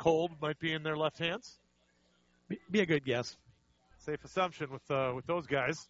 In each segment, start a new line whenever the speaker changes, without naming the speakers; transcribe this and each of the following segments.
cold might be in their left hands.
Be a good guess.
Safe assumption with those guys.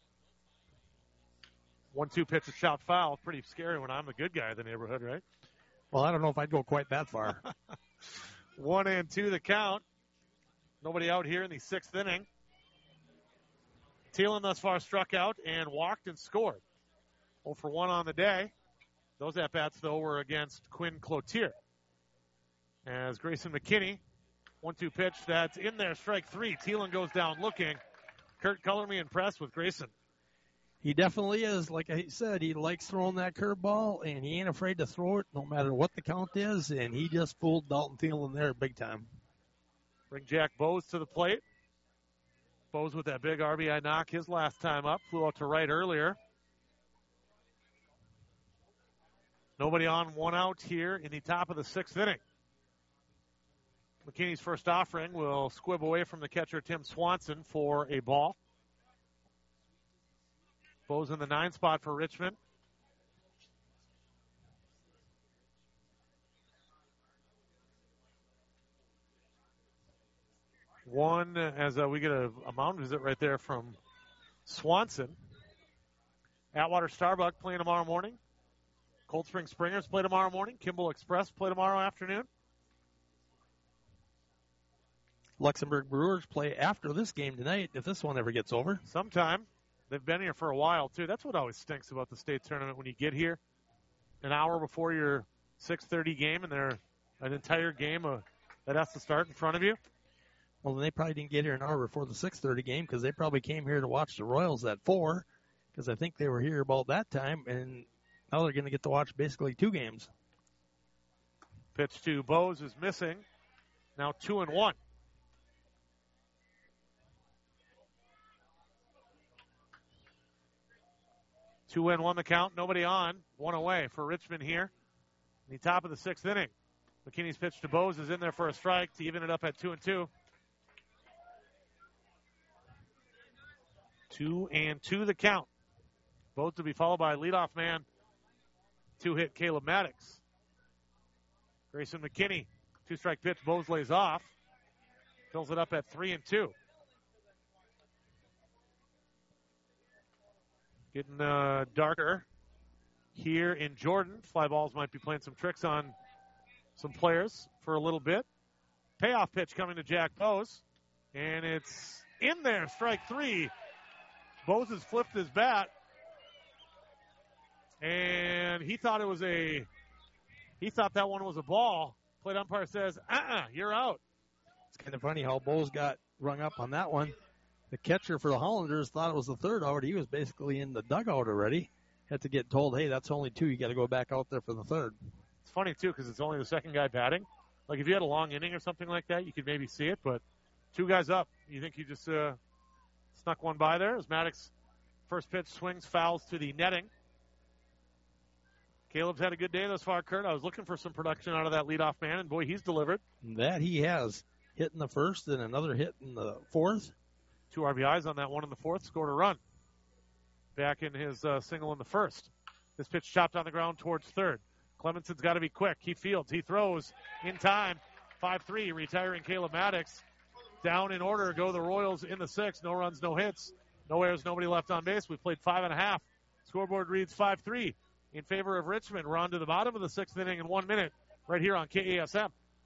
1-2 pitch, a shot foul. Pretty scary when I'm the good guy in the neighborhood, right?
Well, I don't know if I'd go quite that far.
1-2 the count. Nobody out here in the 6th inning. Thielen thus far struck out and walked and scored. 0 for 1 on the day. Those at-bats, though, were against Quinn Cloutier. As Grayson McKinney, 1-2 pitch, that's in there, strike 3. Thielen goes down looking. Kurt, color me impressed with Grayson.
He definitely is. Like I said, he likes throwing that curveball, and he ain't afraid to throw it no matter what the count is, and he just fooled Dalton Thielen there big time.
Bring Jack Bowes to the plate. Bowes with that big RBI knock his last time up. Flew out to right earlier. Nobody on, 1 out here in the top of the 6th inning. McKinney's first offering will squib away from the catcher, Tim Swanson, for a ball. Bowes in the 9 spot for Richmond. One, as we get a mound visit right there from Swanson. Atwater Starbuck playing tomorrow morning. Cold Spring Springers play tomorrow morning. Kimball Express play tomorrow afternoon.
Luxembourg Brewers play after this game tonight, if this one ever gets over.
Sometime. They've been here for a while, too. That's what always stinks about the state tournament when you get here an hour before your 6:30 game, and they're an entire game that has to start in front of you.
Well, then they probably didn't get here an hour before the 6:30 game because they probably came here to watch the Royals at 4 because I think they were here about that time, and now they're going to get to watch basically 2 games.
Pitch to Bowes is missing. Now 2-1. Two in, 1 the count. Nobody on. 1 away for Richmond here. In the top of the 6th inning. McKinney's pitch to Bowes is in there for a strike to even it up at 2-2. 2-2 the count. Bowes to be followed by leadoff man, 2-hit Caleb Maddox. Grayson McKinney, 2-strike pitch. Bowes lays off. Fills it up at 3-2. Getting darker here in Jordan. Fly balls might be playing some tricks on some players for a little bit. Payoff pitch coming to Jack Bowes. And it's in there, strike 3. Bowes has flipped his bat. And he thought that one was a ball. Plate umpire says, you're out.
It's kind of funny how Bowes got rung up on that one. The catcher for the Hollanders thought it was the third out. He was basically in the dugout already. Had to get told, hey, that's only 2. You got to go back out there for the third.
It's funny, too, because it's only the second guy batting. Like, if you had a long inning or something like that, you could maybe see it. But 2 guys up. You think he just snuck one by there? As Maddox, first pitch, swings, fouls to the netting. Caleb's had a good day thus far, Kurt. I was looking for some production out of that leadoff man, and, boy, he's delivered.
That he has. Hit in the first and another hit in the fourth.
2 RBIs on that one in the fourth, scored a run. Back in his single in the first. This pitch chopped on the ground towards third. Clemenson's got to be quick. He fields. He throws in time. 5-3, retiring Caleb Maddox. Down in order go the Royals in the 6th. No runs, no hits. No errors, nobody left on base. We've played 5.5. Scoreboard reads 5-3 in favor of Richmond. We're on to the bottom of the 6th inning in 1 minute right here on KASM.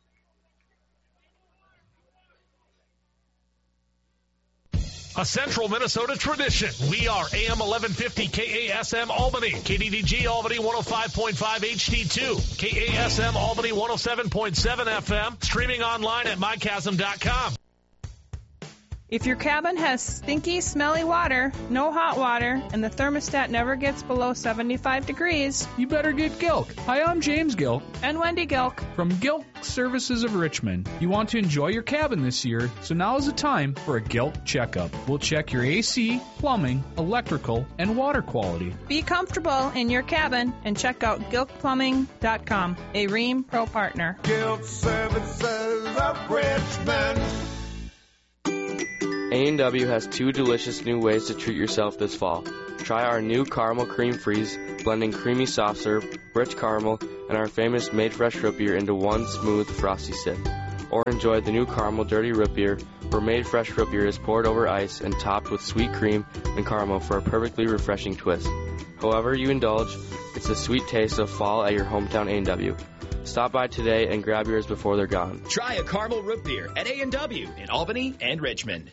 A Central Minnesota tradition. We are AM 1150 KASM Albany, KDDG Albany 105.5 HD2, KASM Albany 107.7 FM, streaming online at mychasm.com.
If your cabin has stinky, smelly water, no hot water, and the thermostat never gets below 75 degrees,
you better get Gilk. Hi, I'm James Gilk.
And Wendy Gilk.
From Gilk Services of Richmond. You want to enjoy your cabin this year, so now is the time for a Gilk checkup. We'll check your AC, plumbing, electrical, and water quality.
Be comfortable in your cabin and check out GilkPlumbing.com, a Ream Pro partner.
Gilk Services of Richmond.
A&W has 2 delicious new ways to treat yourself this fall. Try our new Caramel Cream Freeze, blending creamy soft serve, rich caramel, and our famous Made Fresh root beer into one smooth, frosty sip. or enjoy the new Caramel Dirty Root Beer, where made fresh root beer is poured over ice and topped with sweet cream and caramel for a perfectly refreshing twist. However you indulge, it's the sweet taste of fall at your hometown A&W. Stop by today and grab yours before they're gone.
Try a Caramel Root Beer at A&W in Albany and Richmond.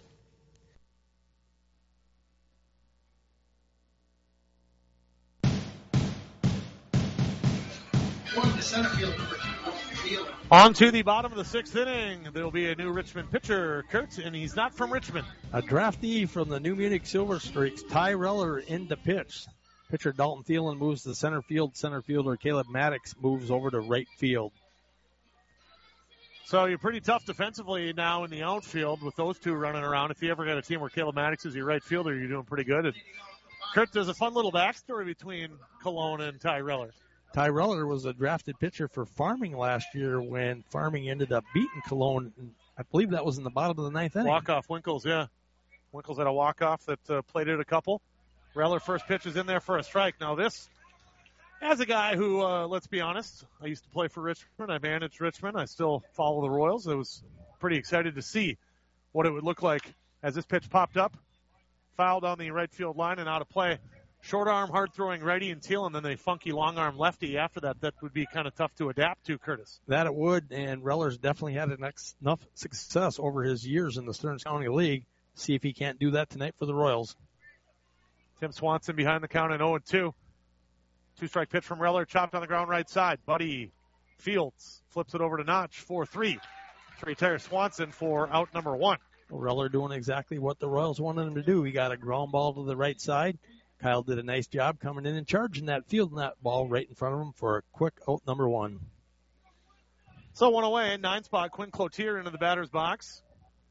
On to the bottom of the sixth inning. There will be a new Richmond pitcher, Kurt, and he's not from Richmond.
A draftee from the New Munich Silver Streaks, Ty Reller in the pitch. Pitcher Dalton Thielen moves to center field. Center fielder Caleb Maddox moves over to right field.
So you're pretty tough defensively now in the outfield with those two running around. If you ever got a team where Caleb Maddox is your right fielder, you're doing pretty good. And Kurt, there's a fun little backstory between Cologne and Ty Reller.
Ty Reller was a drafted pitcher for Farming last year when Farming ended up beating Cologne. I believe that was in the bottom of the ninth inning.
Walk-off, Winkles, yeah. Winkles had a walk-off that played it a couple. Reller first pitch is in there for a strike. Now this, as a guy who, let's be honest, I used to play for Richmond. I managed Richmond. I still follow the Royals. I was pretty excited to see what it would look like as this pitch popped up. Fouled on the right field line and out of play. Short arm, hard throwing righty and Thielen, then a funky long arm lefty after that. That would be kind of tough to adapt to, Curtis.
That it would, and Reller's definitely had enough success over his years in the Stearns County League. See if he can't do that tonight for the Royals.
Tim Swanson behind the count at 0-2. Two-strike pitch from Reller, chopped on the ground right side. Buddy Fields flips it over to Notch, 4-3. To retire Swanson for out number one.
Reller doing exactly what the Royals wanted him to do. He got a ground ball to the right side. Kyle did a nice job coming in and charging that field and that ball right in front of him for a quick out number one.
So one away, 9-spot, Quinn Cloutier into the batter's box.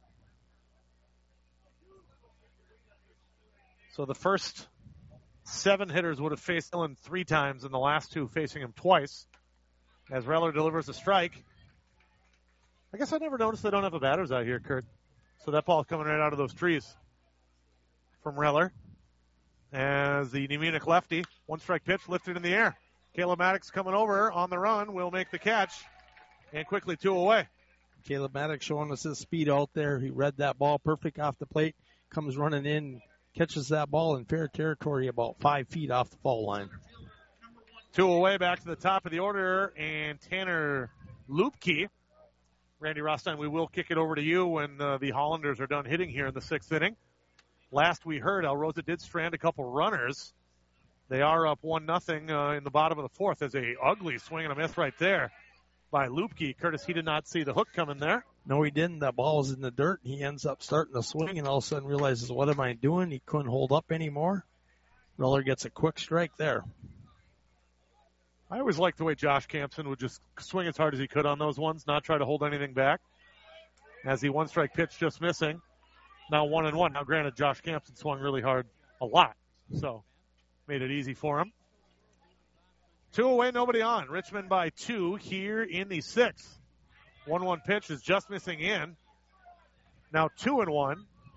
So the first 7 hitters would have faced Dylan 3 times, and the last 2 facing him twice. As Reller delivers a strike. I guess I never noticed they don't have a batters out here, Kurt. So that ball's coming right out of those trees from Reller. As the New Munich lefty, 1-strike pitch lifted in the air. Caleb Maddox coming over on the run, will make the catch, and quickly 2 away.
Caleb Maddox showing us his speed out there. He read that ball perfect off the plate, comes running in, catches that ball in fair territory about 5 feet off the foul line.
2 away, back to the top of the order, and Tanner Lupke. Randy Rostein, we will kick it over to you when the Hollanders are done hitting here in the 6th inning. Last we heard, El Rosa did strand a couple runners. They are up 1-0 in the bottom of the 4th. There's a ugly swing and a miss right there by Lupke. Curtis, he did not see the hook coming there.
No, he didn't. That ball was in the dirt. He ends up starting to swing and all of a sudden realizes, what am I doing? He couldn't hold up anymore. Reller gets a quick strike there.
I always liked the way Josh Campson would just swing as hard as he could on those ones, not try to hold anything back. As the 1-strike pitch just missing. Now 1-1. Now, granted, Josh Campson swung really hard a lot, so made it easy for him. 2 away, nobody on. Richmond by 2 here in the 6th. 1-1 pitch is just missing in. Now 2-1.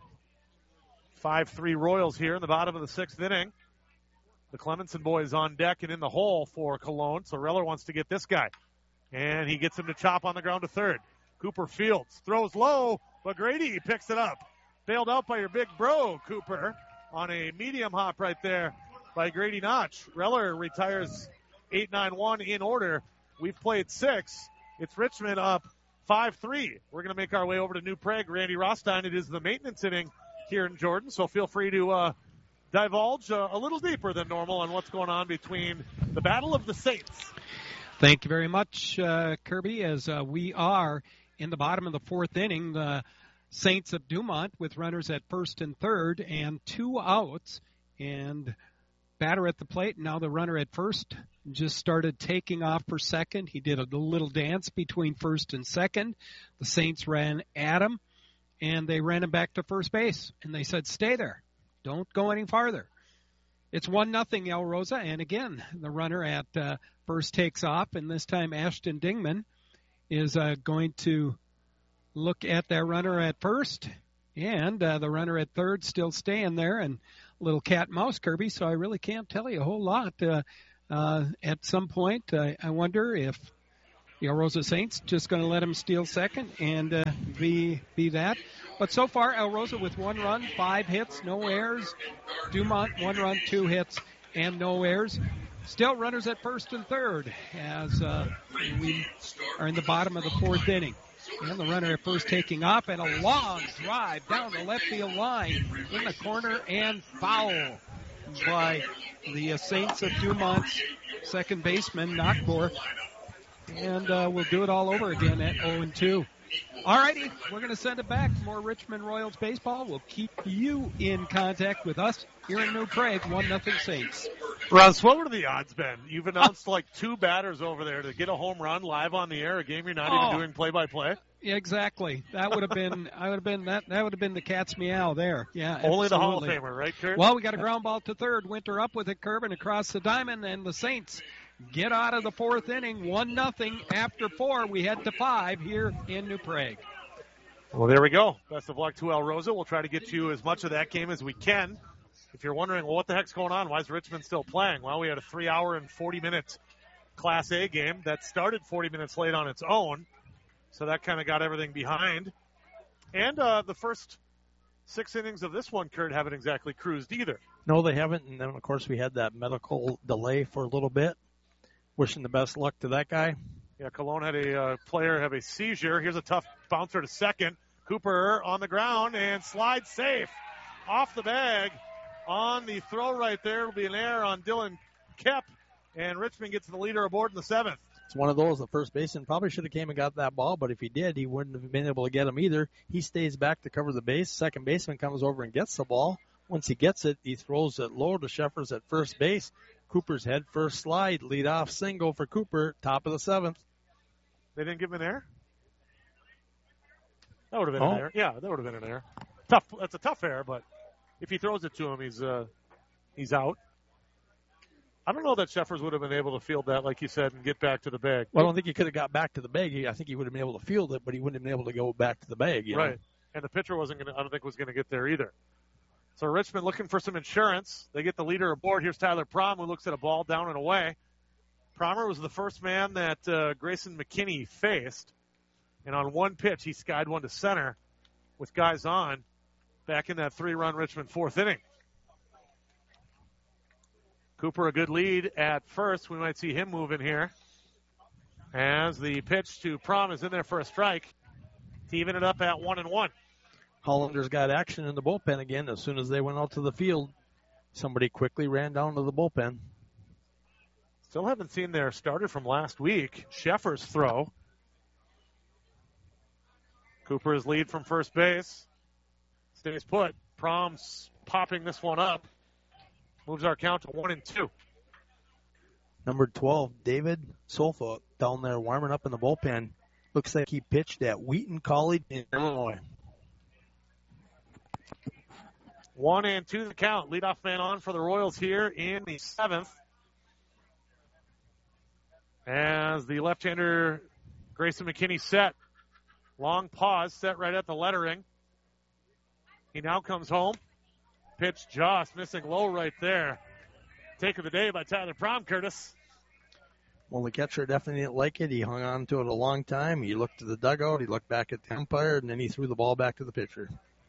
5-3 Royals here in the bottom of the 6th inning. The Clemenson boys on deck and in the hole for Cologne, so Reller wants to get this guy. And he gets him to chop on the ground to third. Cooper Fields throws low, but Grady picks it up. Bailed out by your big bro, Cooper, on a medium hop right there by Grady Notch. Reller retires 8-9-1 in order. We've played 6. It's Richmond up 5-3. We're going to make our way over to New Prague. Randy Rostein, it is the maintenance inning here in Jordan, so feel free to divulge a little deeper than normal on what's going on between the Battle of the Saints.
Thank you very much, Kirby, as we are in the bottom of the 4th inning. The Saints of Dumont with runners at first and third and 2 outs. And batter at the plate. Now the runner at first just started taking off for second. He did a little dance between first and second. The Saints ran at him, and they ran him back to first base. And they said, stay there. Don't go any farther. It's 1-0 El Rosa. And again, the runner at first takes off. And this time Ashton Dingman is going to look at that runner at first, and the runner at third still staying there, and a little cat and mouse, Kirby, so I really can't tell you a whole lot. At some point, I wonder if the El Rosa Saints just going to let him steal second and be that. But so far, El Rosa with 1 run, 5 hits, no errors. Dumont 1 run, 2 hits, and no errors. Still runners at first and third as we are in the bottom of the 4th inning. And the runner at first taking off, and a long drive down the left field line in the corner, and foul by the Saints of Dumont's second baseman, Knockborth. And we'll do it all over again at 0-2. All righty, we're going to send it back. More Richmond Royals baseball. We'll keep you in contact with us here in New Prague, 1-0 Saints.
Russ, what would the odds been? You've announced like 2 batters over there to get a home run live on the air, a game you're not even doing play-by-play.
Yeah, exactly. That would have been. That would have been the cat's meow there. Yeah,
only
absolutely.
The Hall of Famer, right, Kurt?
Well, we got a ground ball to third. Winter up with it, curving across the diamond, and the Saints get out of the 4th inning, 1-0. After 4, we head to 5 here in New Prague.
Well, there we go. Best of luck to El Rosa. We'll try to get you as much of that game as we can. If you're wondering, well, what the heck's going on? Why is Richmond still playing? Well, we had a 3-hour and 40-minute Class A game that started 40 minutes late on its own. So that kind of got everything behind. And the first 6 innings of this one, Kurt, haven't exactly cruised either.
No, they haven't. And then, of course, we had that medical delay for a little bit. Wishing the best luck to that guy.
Yeah, Cologne had a player have a seizure. Here's a tough bouncer to second. Cooper on the ground and slides safe off the bag. On the throw right there, it'll be an error on Dylan Kep. And Richmond gets the leader aboard in the 7th.
It's one of those, the first baseman probably should have came and got that ball, but if he did, he wouldn't have been able to get him either. He stays back to cover the base. Second baseman comes over and gets the ball. Once he gets it, he throws it low to Sheffers at first base. Cooper's head first slide, leadoff single for Cooper, top of the 7th.
They didn't give him an error? That would have been an error. Yeah, that would have been an error. Tough. That's a tough error, but if he throws it to him, he's out. I don't know that Sheffers would have been able to field that, like you said, and get back to the bag.
Well, I don't think he could have got back to the bag. I think he would have been able to field it, but he wouldn't have been able to go back to the bag. You know?
Right. And the pitcher I don't think was going to get there either. So Richmond looking for some insurance. They get the leader aboard. Here's Tyler Prom, who looks at a ball down and away. Promer was the first man that Grayson McKinney faced. And on one pitch, he skied one to center with guys on back in that 3-run Richmond 4th inning. Cooper a good lead at first. We might see him move in here as the pitch to Prom is in there for a strike to even it up at 1-1.
Hollanders got action in the bullpen again. As soon as they went out to the field, somebody quickly ran down to the bullpen.
Still haven't seen their starter from last week. Sheffers throw. Cooper's lead from first base. Stays put. Prom's popping this one up. Moves our count to 1-2.
Number 12, David Solfa, down there warming up in the bullpen. Looks like he pitched at Wheaton College in Illinois.
1-2 the count. Leadoff man on for the Royals here in the 7th. As the left-hander Grayson McKinney set. Long pause, set right at the lettering. He now comes home. Pitch just missing low right there. Take of the day by Tyler Prom, Curtis.
Well, the catcher definitely didn't like it. He hung on to it a long time. He looked to the dugout. He looked back at the umpire, and then he threw the ball back to the pitcher.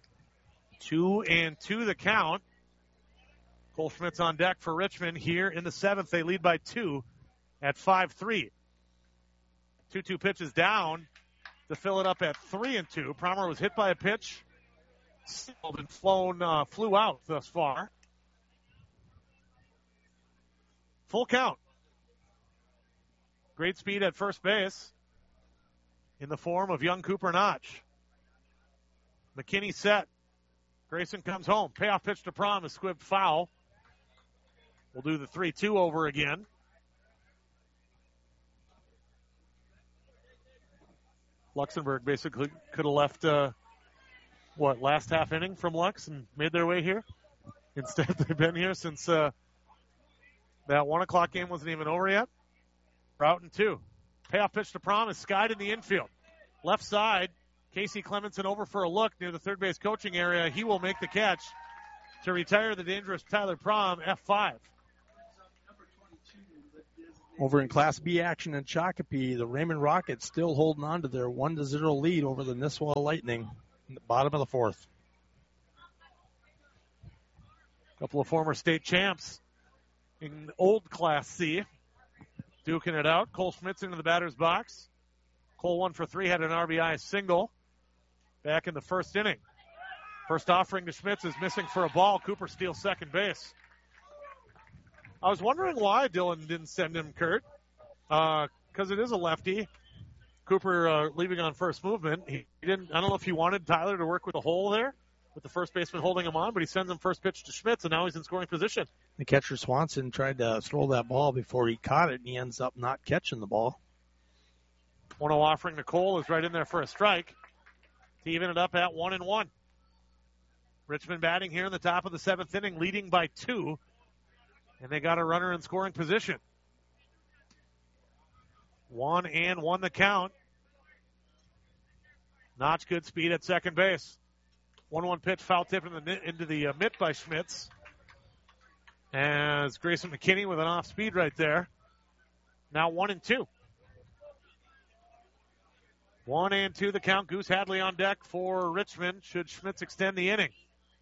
2-2 the count. Cole Schmidt's on deck for Richmond here in the 7th. They lead by 2 at 5-3. 2-2 pitches down to fill it up at 3-2. Promer was hit by a pitch. And flew out thus far. Full count. Great speed at first base in the form of young Cooper Notch. McKinney set. Grayson comes home. Payoff pitch to Prom is squibbed foul. We'll do the 3-2 over again. Luxembourg basically could have left last half inning from Lux and made their way here. Instead, they've been here since that 1 o'clock game wasn't even over yet. Out in 2. Payoff pitch to Prom is skied in the infield. Left side, Casey Clemenson over for a look near the third base coaching area. He will make the catch to retire the dangerous Tyler Prom, F5.
Over in Class B action in Shakopee, the Raymond Rockets still holding on to their 1-0 lead over the Nisswa Lightning in the bottom of the fourth.
A couple of former state champs in old Class C duking it out. Cole Schmitz into the batter's box. Cole 1 for 3, had an RBI single back in the first inning. First offering to Schmitz is missing for a ball. Cooper steals second base. I was wondering why Dylan didn't send him Kurt, because it is a lefty. Cooper leaving on first movement. He didn't. I don't know if he wanted Tyler to work with a hole there, with the first baseman holding him on, but he sends him first pitch to Schmitz, and now he's in scoring position.
The catcher Swanson tried to throw that ball before he caught it, and he ends up not catching the ball.
1-0 offering to Cole is right in there for a strike to even it up at 1-1. Richmond batting here in the top of the seventh inning, leading by 2. And they got a runner in scoring position. 1-1 the count. Notch good speed at second base. 1-1 pitch, foul tip into the mitt by Schmitz. As Grayson McKinney with an off speed right there. Now 1-2. 1-2 the count. Goose Hadley on deck for Richmond. Should Schmitz extend the inning?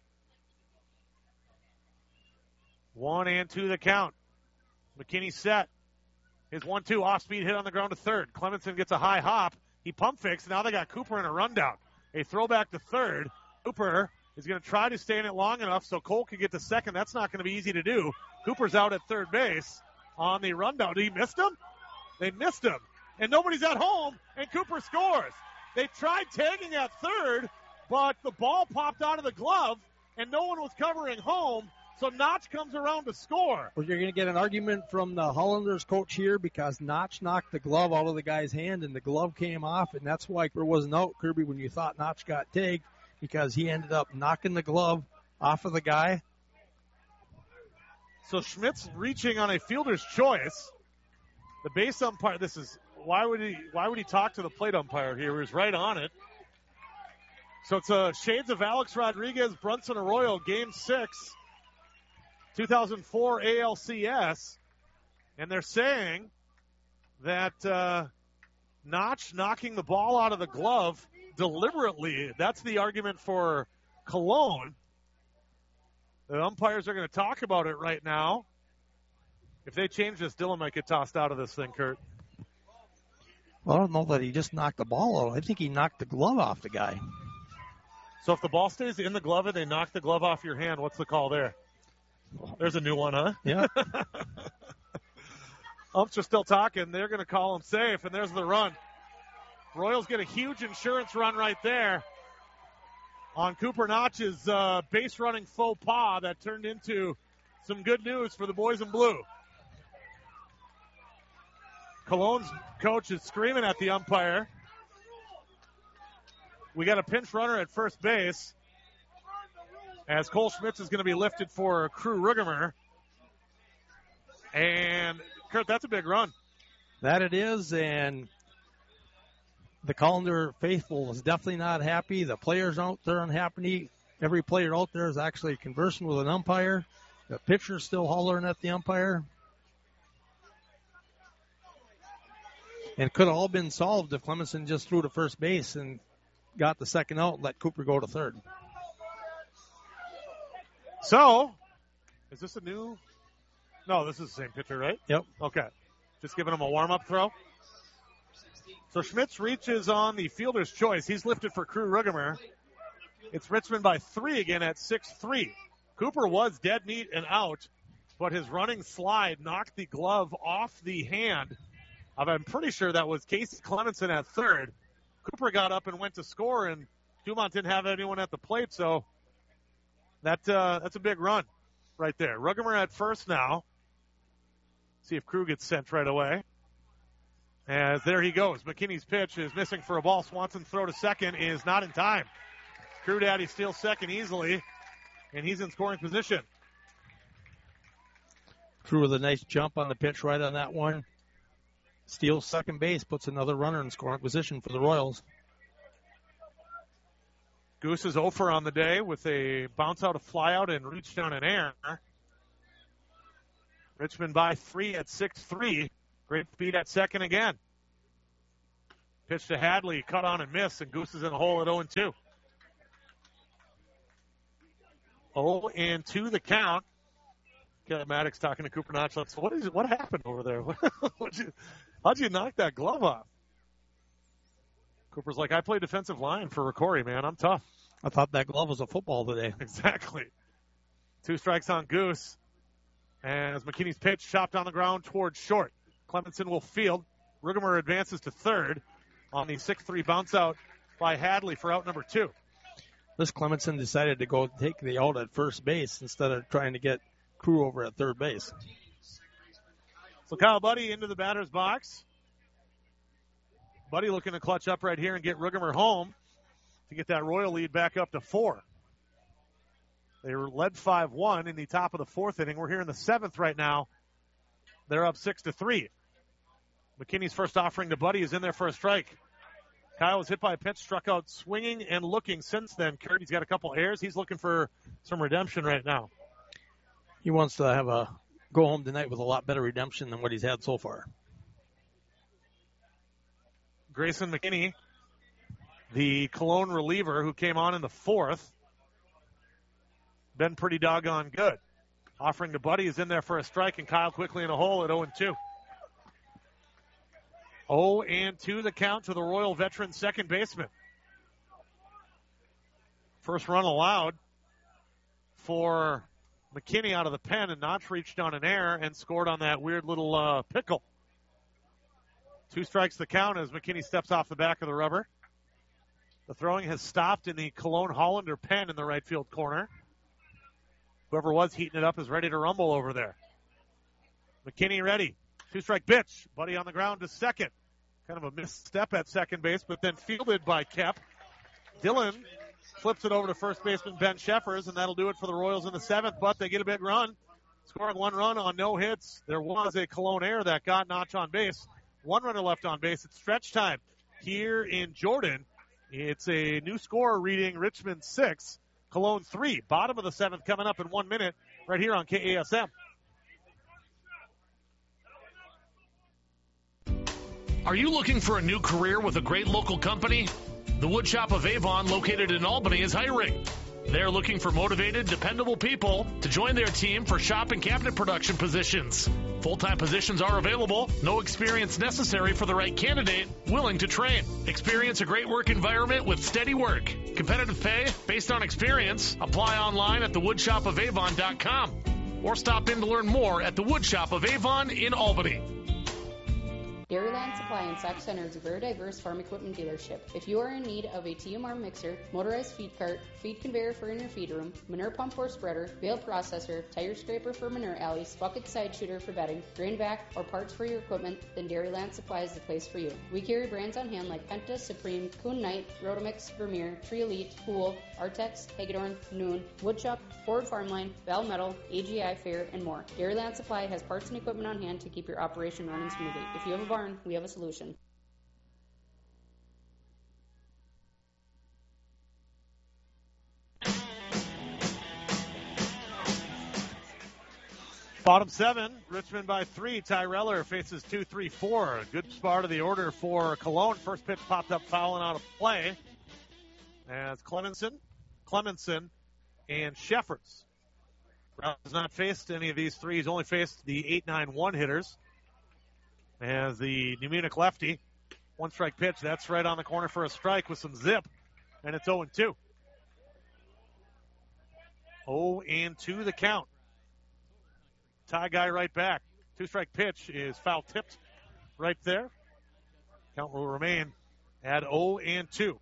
1-2 the count. McKinney set. His 1-2 off-speed hit on the ground to third. Clemenson gets a high hop. He pump fakes. Now they got Cooper in a rundown. A throwback to third. Cooper is going to try to stay in it long enough so Cole can get to second. That's not going to be easy to do. Cooper's out at third base on the rundown. He missed him? They missed him. And nobody's at home, and Cooper scores. They tried tagging at third, but the ball popped out of the glove, and no one was covering home. So Notch comes around to score.
Well, you're going to get an argument from the Hollanders coach here because Notch knocked the glove out of the guy's hand and the glove came off, and that's why there wasn't out, Kirby, when you thought Notch got tagged, because he ended up knocking the glove off of the guy.
So Schmitz reaching on a fielder's choice. The base umpire, why would he talk to the plate umpire here? He was right on it. So it's shades of Alex Rodriguez, Brunson Arroyo, Game 6. 2004 ALCS, and they're saying that Notch knocking the ball out of the glove deliberately, that's the argument for Cologne. The umpires are going to talk about it right now. If they change this, Dylan might get tossed out of this thing, Kurt.
Well, I don't know that he just knocked the ball out. I think he knocked the glove off the guy.
So if the ball stays in the glove and they knock the glove off your hand, what's the call there? There's a new one, huh?
Yeah.
Umps are still talking. They're going to call him safe, and there's the run. Royals get a huge insurance run right there on Cooper Notch's base running faux pas that turned into some good news for the boys in blue. Cologne's coach is screaming at the umpire. We got a pinch runner at first base, as Cole Schmitz is going to be lifted for Crew Rugemer. And, Kurt, that's a big run.
That it is, and the Colander faithful is definitely not happy. The players out there unhappy. Every player out there is actually conversing with an umpire. The pitcher's still hollering at the umpire. And it could have all been solved if Clemenson just threw to first base and got the second out and let Cooper go to third.
So, is this a new? No, this is the same pitcher, right?
Yep.
Okay. Just giving him a warm-up throw. So Schmitz reaches on the fielder's choice. He's lifted for Crew Rugemer. It's Richmond by 3 again at 6-3. Cooper was dead meat and out, but his running slide knocked the glove off the hand. I'm pretty sure that was Casey Clemenson at third. Cooper got up and went to score, and Dumont didn't have anyone at the plate, so that's a big run right there. Rugemer at first now. See if Crew gets sent right away. As there he goes. McKinney's pitch is missing for a ball. Swanson's throw to second is not in time. Crew Daddy steals second easily, and he's in scoring position.
Crew with a nice jump on the pitch right on that one. Steals second base, puts another runner in scoring position for the Royals.
Goose is 0 for on the day with a bounce out, a fly out, and reach down in air. Richmond by 3 at 6-3. Great speed at second again. Pitch to Hadley, cut on and miss, and Goose is in the hole at 0-2. 0-2 the count. Kelly Maddox talking to Cooper Notch. So what happened over there? How'd you knock that glove off? Cooper's like, I play defensive line for Rocori, man. I'm tough.
I thought that glove was a football today.
Exactly. 2 strikes on Goose. As McKinney's pitch chopped on the ground towards short. Clemenson will field. Rugemer advances to third on the 6-3 bounce out by Hadley for out number 2.
This Clemenson decided to go take the out at first base instead of trying to get Crew over at third base.
So Kyle Buddy into the batter's box. Buddy looking to clutch up right here and get Rugemer home to get that Royal lead back up to 4. They were led 5-1 in the top of the 4th inning. We're here in the 7th right now. They're up 6-3. McKinney's first offering to Buddy is in there for a strike. Kyle was hit by a pitch, struck out swinging and looking since then. He's got a couple errors. He's looking for some redemption right now.
He wants to have a go home tonight with a lot better redemption than what he's had so far.
Grayson McKinney, the Cologne reliever who came on in the 4th, been pretty doggone good. Offering to Buddy is in there for a strike, and Kyle quickly in a hole at 0-2. 0-2 the count to the Royal veteran second baseman. First run allowed for McKinney out of the pen, and Notch reached on an error and scored on that weird little pickle. 2 strikes the count as McKinney steps off the back of the rubber. The throwing has stopped in the Cologne Hollander pen in the right field corner. Whoever was heating it up is ready to rumble over there. McKinney ready. 2-strike pitch. Buddy on the ground to second. Kind of a misstep at second base, but then fielded by Kep. Dillon flips it over to first baseman Ben Sheffers, and that'll do it for the Royals in the 7th, but they get a big run. Scoring 1 run on no hits. There was a Cologne error that got Notch on base. 1 runner left on base. It's stretch time here in Jordan. It's a new score reading Richmond 6, Cologne 3. Bottom of the 7th coming up in 1 minute right here on KASM.
Are you looking for a new career with a great local company? The Woodshop of Avon, located in Albany, is hiring. They're looking for motivated, dependable people to join their team for shop and cabinet production positions. Full-time positions are available. No experience necessary for the right candidate. Willing to train. Experience a great work environment with steady work. Competitive pay based on experience. Apply online at thewoodshopofavon.com or stop in to learn more at the Woodshop of Avon in Albany.
Dairyland Supply and Sack Center is a very diverse farm equipment dealership. If you are in need of a TMR mixer, motorized feed cart, feed conveyor for in your feed room, manure pump or spreader, bale processor, tire scraper for manure alleys, bucket side shooter for bedding, grain vac, or parts for your equipment, then Dairyland Supply is the place for you. We carry brands on hand like Penta, Supreme, Kuhn Knight, Rotomix, Vermeer, Tree Elite, Pool, Artex, Hagedorn, Noon, Woodshop, Ford Farmline, Val Metal, AGI Fair, and more. Dairyland Supply has parts and equipment on hand to keep your operation running smoothly. If you have a barn, we have a solution.
Bottom 7, Richmond by 3. Tyreller faces 2-3-4. A good start of the order for Cologne. First pitch popped up fouling out of play as Clemenson, and Sheffers. Brown has not faced any of these 3. He's only faced the 8-9-1 hitters. As the New Munich lefty, 1-strike pitch. That's right on the corner for a strike with some zip. And it's 0-2. 0-2 the count. Tie guy right back. 2-strike pitch is foul tipped right there. Count will remain at 0-2.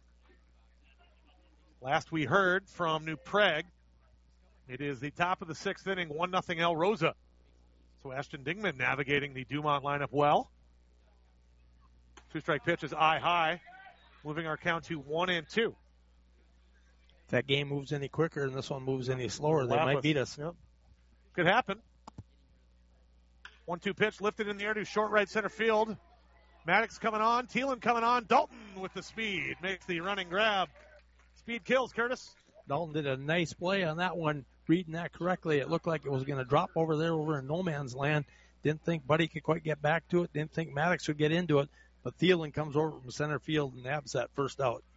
Last we heard from New Prague, it is the top of the 6th inning, 1-0 El Rosa. So Ashton Dingman navigating the Dumont lineup well. 2-strike pitch is eye high, moving our count to 1-2.
If that game moves any quicker and this one moves any slower, they might beat us.
Yep. Could happen. 1-2 pitch lifted in the air to short right center field. Maddox coming on, Thielen coming on. Dalton with the speed makes the running grab. Speed kills, Curtis.
Dalton did a nice play on that one, reading that correctly. It looked like it was going to drop over there over in no man's land. Didn't think Buddy could quite get back to it. Didn't think Maddox would get into it. But Thielen comes over from center field and nabs that first out.